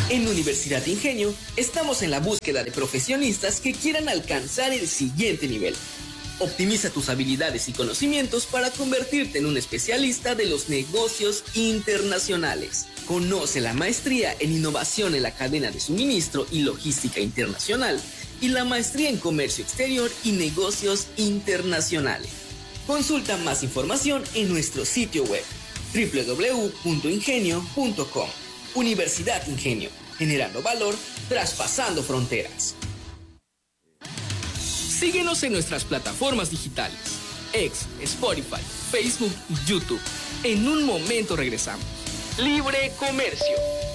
En Universidad Ingenio estamos en la búsqueda de profesionistas que quieran alcanzar el siguiente nivel. Optimiza tus habilidades y conocimientos para convertirte en un especialista de los negocios internacionales. Conoce la maestría en innovación en la cadena de suministro y logística internacional y la maestría en comercio exterior y negocios internacionales. Consulta más información en nuestro sitio web www.ingenio.com. Universidad Ingenio, generando valor, traspasando fronteras. Síguenos en nuestras plataformas digitales, X, Spotify, Facebook y YouTube. En un momento regresamos. Libre Comercio.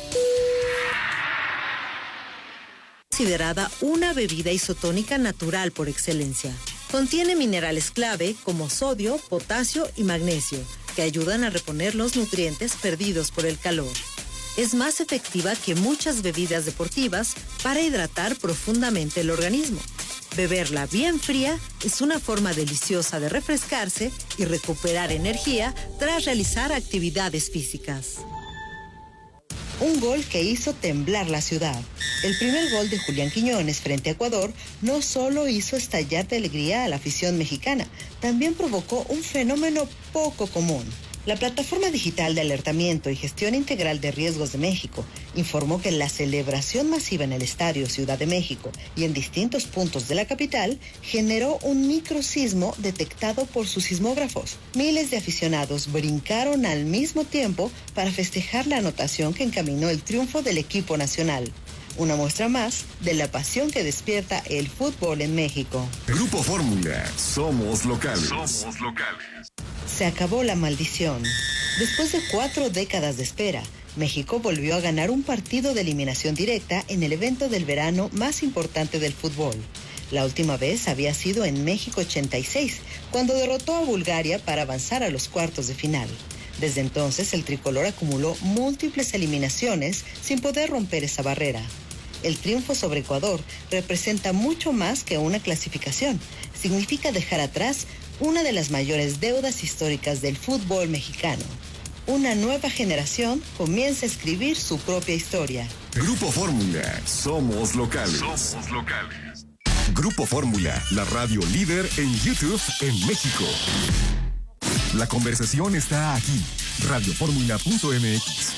Considerada una bebida isotónica natural por excelencia. Contiene minerales clave como sodio, potasio y magnesio, que ayudan a reponer los nutrientes perdidos por el calor. Es más efectiva que muchas bebidas deportivas para hidratar profundamente el organismo. Beberla bien fría es una forma deliciosa de refrescarse y recuperar energía tras realizar actividades físicas. Un gol que hizo temblar la ciudad. El primer gol de Julián Quiñones frente a Ecuador no solo hizo estallar de alegría a la afición mexicana, también provocó un fenómeno poco común. La plataforma digital de alertamiento y gestión integral de riesgos de México informó que la celebración masiva en el Estadio Ciudad de México y en distintos puntos de la capital generó un microsismo detectado por sus sismógrafos. Miles de aficionados brincaron al mismo tiempo para festejar la anotación que encaminó el triunfo del equipo nacional. Una muestra más de la pasión que despierta el fútbol en México. Grupo Fórmula, somos locales. Somos locales. Se acabó la maldición. Después de 4 décadas de espera, México volvió a ganar un partido de eliminación directa en el evento del verano más importante del fútbol. La última vez había sido en México 86, cuando derrotó a Bulgaria para avanzar a los cuartos de final. Desde entonces, el tricolor acumuló múltiples eliminaciones sin poder romper esa barrera. El triunfo sobre Ecuador representa mucho más que una clasificación. Significa dejar atrás una de las mayores deudas históricas del fútbol mexicano. Una nueva generación comienza a escribir su propia historia. Grupo Fórmula, somos locales. Somos locales. Grupo Fórmula, la radio líder en YouTube en México. La conversación está aquí. radioformula.mx.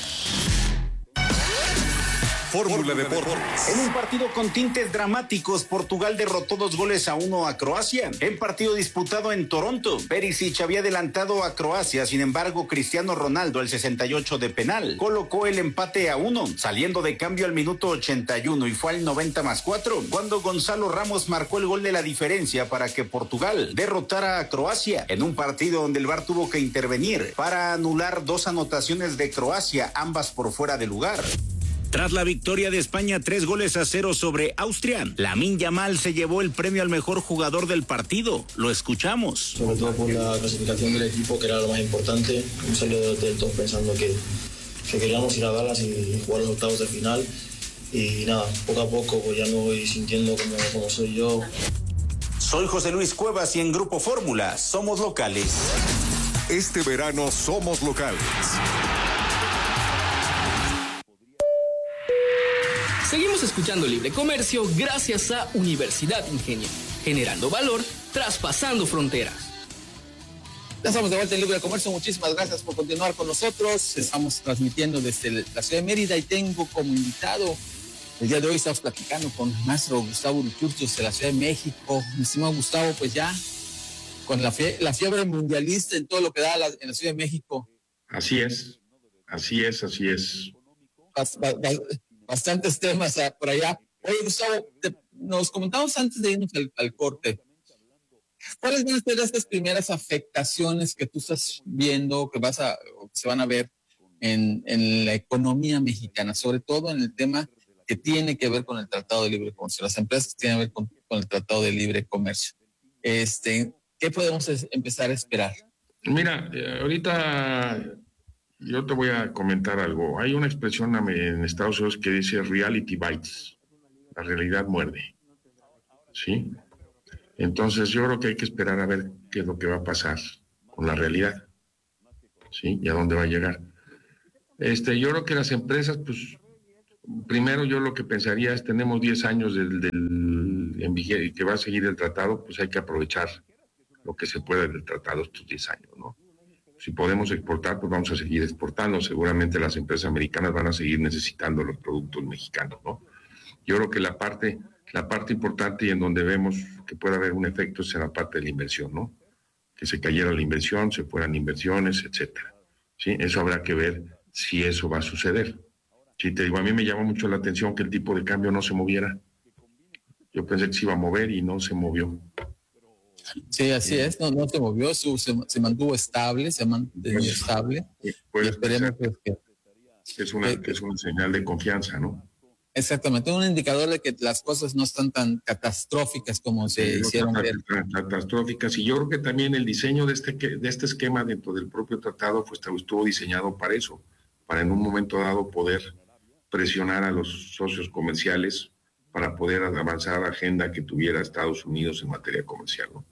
Fórmula Deportes. En un partido con tintes dramáticos, Portugal derrotó 2-1 a Croacia. En partido disputado en Toronto, Perisic había adelantado a Croacia, sin embargo, Cristiano Ronaldo, al 68 de penal, colocó el empate a 1, saliendo de cambio al minuto 81 y fue al 90+4, cuando Gonzalo Ramos marcó el gol de la diferencia para que Portugal derrotara a Croacia, en un partido donde el VAR tuvo que intervenir para anular 2 anotaciones de Croacia, ambas por fuera de lugar. Tras la victoria de España 3-0 sobre Austria, Lamine Yamal se llevó el premio al mejor jugador del partido. Lo escuchamos. Sobre todo por la clasificación del equipo, que era lo más importante. Hemos salido del top pensando que queríamos ir a Dallas y jugar los octavos de final. Y nada, poco a poco pues ya me voy sintiendo como soy yo. Soy José Luis Cuevas y en Grupo Fórmula somos locales. Este verano somos locales. Seguimos escuchando Libre Comercio gracias a Universidad Ingenio, generando valor, traspasando fronteras. Ya estamos de vuelta en Libre Comercio, muchísimas gracias por continuar con nosotros. Estamos transmitiendo desde la ciudad de Mérida y tengo como invitado, el día de hoy estamos platicando con el maestro Gustavo Uruchurtus de la Ciudad de México. Mi estimado Gustavo, pues ya con la fiebre mundialista en todo lo que da en la Ciudad de México. Así es. Bastantes temas por allá. Oye, Gustavo, nos comentamos antes de irnos al corte. ¿Cuáles van a ser estas primeras afectaciones que tú estás viendo, o que se van a ver en la economía mexicana, sobre todo en el tema que tiene que ver con el Tratado de Libre Comercio? Las empresas que tienen que ver con el Tratado de Libre Comercio. ¿Qué podemos empezar a esperar? Mira, ahorita yo te voy a comentar algo. Hay una expresión en Estados Unidos que dice reality bites. La realidad muerde. ¿Sí? Entonces yo creo que hay que esperar a ver qué es lo que va a pasar con la realidad. ¿Sí? Y a dónde va a llegar. Yo creo que las empresas, pues, primero yo lo que pensaría es, tenemos 10 años que va a seguir el tratado, pues hay que aprovechar lo que se pueda del tratado estos 10 años, ¿no? Si podemos exportar, pues vamos a seguir exportando. Seguramente las empresas americanas van a seguir necesitando los productos mexicanos, ¿no? Yo creo que la parte importante y en donde vemos que puede haber un efecto es en la parte de la inversión, ¿no? Que se cayera la inversión, se fueran inversiones, etcétera. ¿Sí? Eso habrá que ver si eso va a suceder. Sí, te digo, a mí me llamó mucho la atención que el tipo de cambio no se moviera. Yo pensé que se iba a mover y no se movió. Sí, así es, no se movió, se mantuvo estable, estable. Pues, y esperemos que es una señal de confianza, ¿no? Exactamente, un indicador de que las cosas no están tan catastróficas como se hicieron ver. Catastróficas, y yo creo que también el diseño de este esquema dentro del propio tratado pues estuvo diseñado para eso, para en un momento dado poder presionar a los socios comerciales para poder avanzar la agenda que tuviera Estados Unidos en materia comercial, ¿no?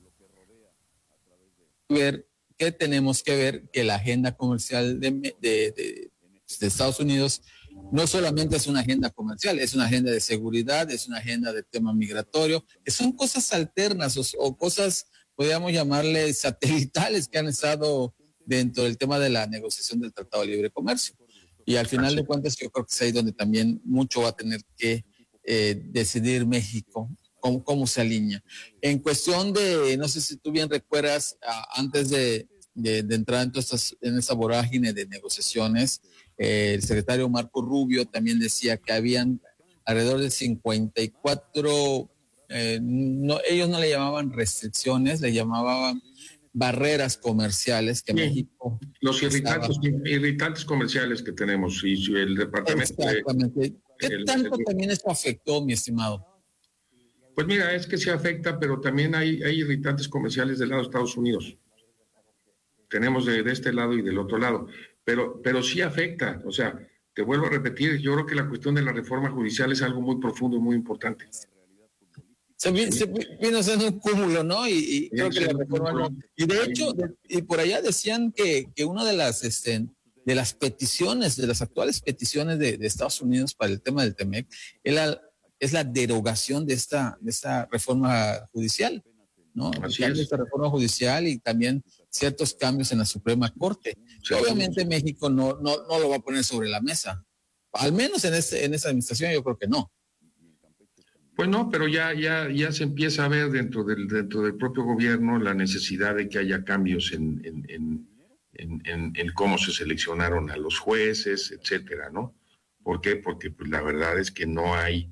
Ver qué tenemos que ver que la agenda comercial de Estados Unidos no solamente es una agenda comercial, es una agenda de seguridad, es una agenda de tema migratorio, que son cosas alternas o cosas, podríamos llamarle satelitales, que han estado dentro del tema de la negociación del Tratado de Libre Comercio. Y al final de cuentas yo creo que es ahí donde también mucho va a tener que decidir México, cómo se alinea. En cuestión de, no sé si tú bien recuerdas, antes de entrar en esta vorágine de negociaciones, el secretario Marco Rubio también decía que habían alrededor de 54, ellos no le llamaban restricciones, le llamaban barreras comerciales que México... Los irritantes comerciales que tenemos y el departamento... Exactamente. ¿Qué tanto también esto afectó, mi estimado? Pues mira, es que sí afecta, pero también hay irritantes comerciales del lado de Estados Unidos. Tenemos de este lado y del otro lado. Pero sí afecta, o sea, te vuelvo a repetir, yo creo que la cuestión de la reforma judicial es algo muy profundo y muy importante. Se vino a ser un cúmulo, ¿no? Y creo que la reforma no. Y de hecho, y por allá decían que una de las peticiones, de las actuales peticiones de Estados Unidos para el tema del TEMEC, es la derogación de esta reforma judicial, ¿no? Esta reforma judicial y también ciertos cambios en la Suprema Corte. Sí, obviamente México no lo va a poner sobre la mesa. Al menos en esta administración yo creo que no. Pues no, pero ya se empieza a ver dentro del propio gobierno la necesidad de que haya cambios en cómo se seleccionaron a los jueces, etcétera, ¿no? ¿Por qué? Porque pues, la verdad es que no hay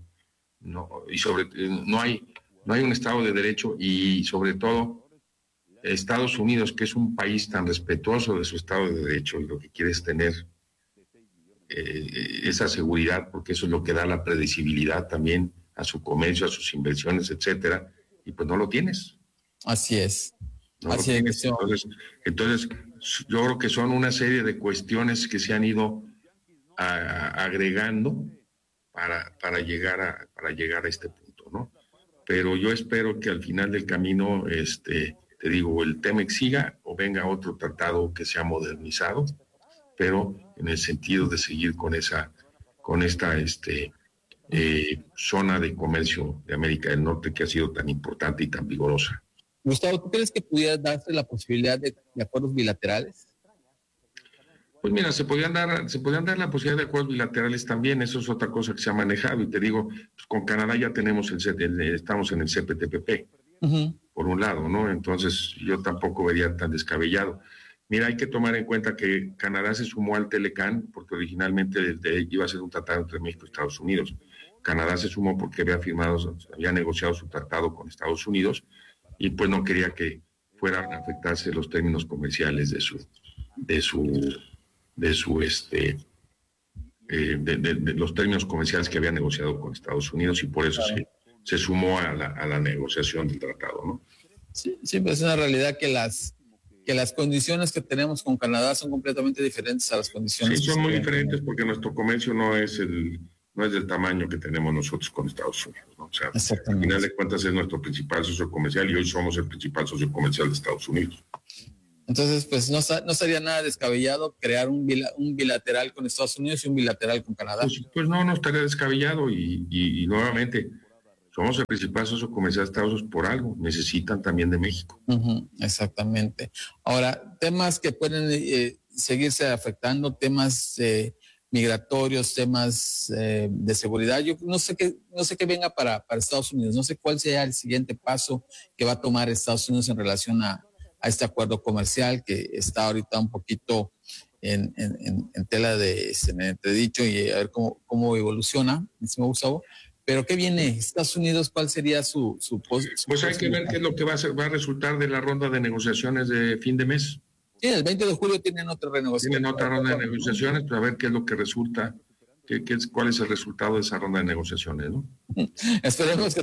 un Estado de Derecho y sobre todo Estados Unidos, que es un país tan respetuoso de su Estado de Derecho y lo que quiere es tener esa seguridad, porque eso es lo que da la predecibilidad también a su comercio, a sus inversiones, etcétera, y pues no lo tienes. Así es. Así es. Entonces, yo creo que son una serie de cuestiones que se han ido agregando para llegar a este punto, ¿no? Pero yo espero que al final del camino, te digo, el TEMEC siga o venga otro tratado que sea modernizado, pero en el sentido de seguir con esta zona de comercio de América del Norte que ha sido tan importante y tan vigorosa. Gustavo, ¿tú crees que pudiera darse la posibilidad de acuerdos bilaterales? Pues mira, se podían dar la posibilidad de acuerdos bilaterales también, eso es otra cosa que se ha manejado, y te digo, pues con Canadá ya tenemos estamos en el CPTPP, por un lado, ¿no? Entonces yo tampoco vería tan descabellado. Mira, hay que tomar en cuenta que Canadá se sumó al Telecan porque originalmente iba a ser un tratado entre México y Estados Unidos. Su se sumó porque había negociado su tratado con Estados Unidos y pues no quería que fueran a afectarse los términos comerciales de los términos comerciales que había negociado con Estados Unidos y por eso se sumó a la negociación del tratado, ¿no? Sí, pues es una realidad que las condiciones que tenemos con Canadá son completamente diferentes a las condiciones. Sí, son muy diferentes porque nuestro comercio no es del tamaño que tenemos nosotros con Estados Unidos, ¿no? O sea, al final de cuentas es nuestro principal socio comercial y hoy somos el principal socio comercial de Estados Unidos. Entonces, pues no sería nada descabellado crear un bilateral con Estados Unidos y un bilateral con Canadá. Pues no estaría descabellado y nuevamente somos el principal socio comercial de Estados Unidos por algo, necesitan también de México. Exactamente. Ahora, temas que pueden seguirse afectando, temas migratorios, temas de seguridad. Yo no sé qué venga para Estados Unidos, no sé cuál sea el siguiente paso que va a tomar Estados Unidos en relación a este acuerdo comercial que está ahorita un poquito en tela de entredicho y a ver cómo evoluciona, me Gustavo. Pero ¿qué viene? Estados Unidos, ¿cuál sería su pues hay que ver qué es lo que va a resultar de la ronda de negociaciones de fin de mes. Sí, el 20 de julio tienen otra renegociación. Tienen otra ronda de negociaciones, pero a ver qué es lo que resulta, cuál es el resultado de esa ronda de negociaciones, ¿no? Esperemos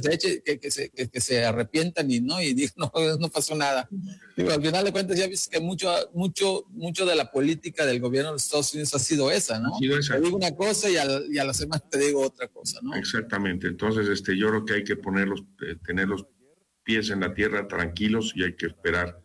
que se arrepientan y digan, no pasó nada. Digo, al final de cuentas ya viste que mucho de la política del gobierno de Estados Unidos ha sido esa, ¿no? Te digo una cosa y a la semana te digo otra cosa, ¿no? Exactamente. Entonces, yo creo que hay que tener los pies en la tierra tranquilos y hay que esperar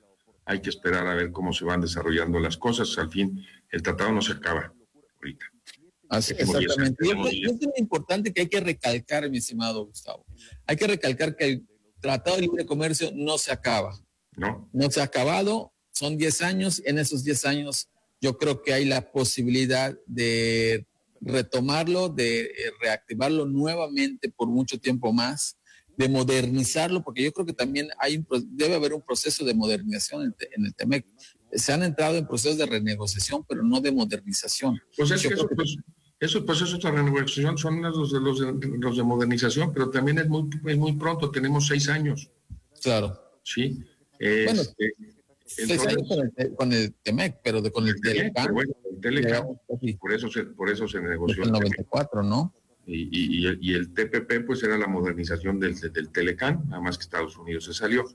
a ver cómo se van desarrollando las cosas. Al fin, el tratado no se acaba ahorita. Así, exactamente. Y es muy importante que hay que recalcar, mi estimado Gustavo. Hay que recalcar que el Tratado de Libre Comercio no se acaba. No se ha acabado. Son 10 años. En esos 10 años yo creo que hay la posibilidad de retomarlo, de reactivarlo nuevamente por mucho tiempo más, de modernizarlo, porque yo creo que también debe haber un proceso de modernización en el TEMEC. Se han entrado en procesos de renegociación, pero no de modernización. Pues es que esos procesos de renegociación son los de modernización, pero también es muy pronto, tenemos 6 años. Claro. Sí. Bueno, 6 años con el TEMEC, pero con el Telecán. Bueno, el Telecán, por eso se negoció. En el 94, ¿no? Y el TPP pues era la modernización del Telecán, nada más que Estados Unidos se salió.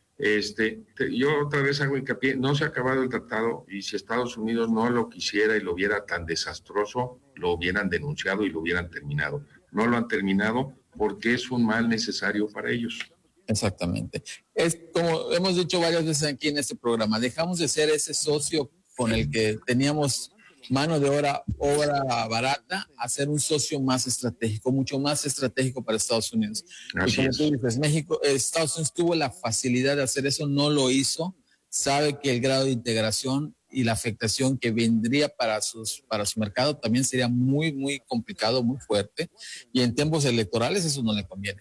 Yo otra vez hago hincapié, no se ha acabado el tratado y si Estados Unidos no lo quisiera y lo viera tan desastroso, lo hubieran denunciado y lo hubieran terminado. No lo han terminado porque es un mal necesario para ellos. Exactamente. Es como hemos dicho varias veces aquí en este programa, dejamos de ser ese socio con el que teníamos mano de obra barata a ser un socio más estratégico, mucho más estratégico para Estados Unidos. Así y como es. tú dices, Estados Unidos tuvo la facilidad de hacer eso, no lo hizo, sabe que el grado de integración y la afectación que vendría para su mercado también sería muy, muy complicado, muy fuerte, y en tiempos electorales eso no le conviene.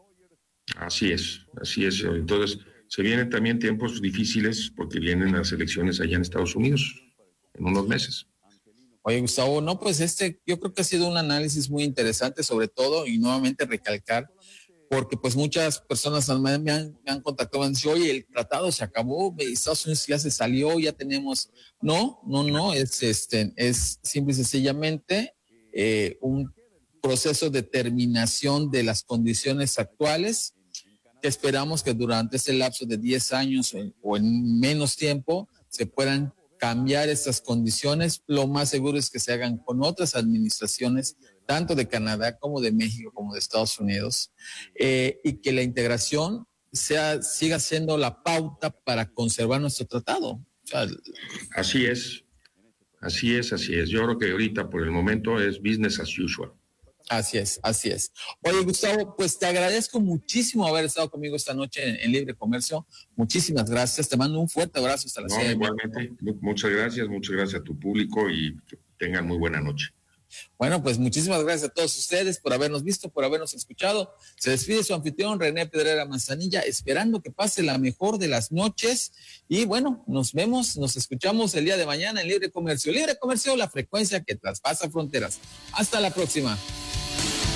Así es. Entonces, se vienen también tiempos difíciles porque vienen las elecciones allá en Estados Unidos en unos meses. Oye, Gustavo, no, pues yo creo que ha sido un análisis muy interesante, sobre todo, y nuevamente recalcar, porque pues muchas personas me han contactado, me han dicho, oye, el tratado se acabó, Estados Unidos ya se salió, ya tenemos... No, es simple y sencillamente un proceso de terminación de las condiciones actuales, que esperamos que durante ese lapso de 10 años o en menos tiempo se puedan cambiar estas condiciones. Lo más seguro es que se hagan con otras administraciones, tanto de Canadá como de México como de Estados Unidos, y que la integración siga siendo la pauta para conservar nuestro tratado. O sea, Así es. Yo creo que ahorita por el momento es business as usual. Así es. Oye, Gustavo, pues te agradezco muchísimo haber estado conmigo esta noche en Libre Comercio. Muchísimas gracias. Te mando un fuerte abrazo hasta la ciudad. Igualmente, muchas gracias a tu público y que tengan muy buena noche. Bueno, pues muchísimas gracias a todos ustedes por habernos visto, por habernos escuchado. Se despide su anfitrión René Pedrera Manzanilla, esperando que pase la mejor de las noches. Y bueno, nos escuchamos el día de mañana en Libre Comercio. Libre Comercio, la frecuencia que traspasa fronteras. Hasta la próxima.